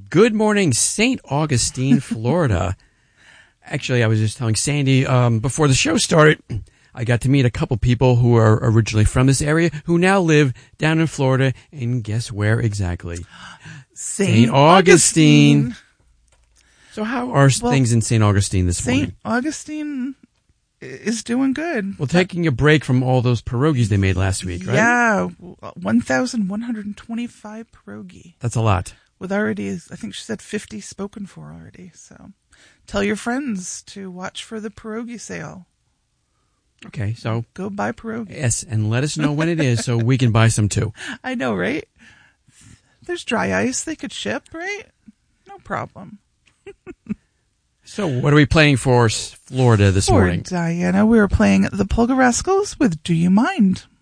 Good morning, St. Augustine, Florida. Actually, I was just telling Sandy before the show started, I got to meet a couple people who are originally from this area who now live down in Florida. And guess where exactly? St. Augustine. So how are things in St. Augustine this morning? St. Augustine is doing good. Well, taking a break from all those pierogies they made last week, right? Yeah, 1,125 pierogi. That's a lot. With already, I think she said 50 spoken for already. So tell your friends to watch for the pierogi sale. Okay, so go buy pierogi. Yes, and let us know when it is so we can buy some too. I know, right? There's dry ice they could ship, right? No problem. So what are we playing for Florida this morning? For Diana, we were playing the Polka Rascals with Do You Mind?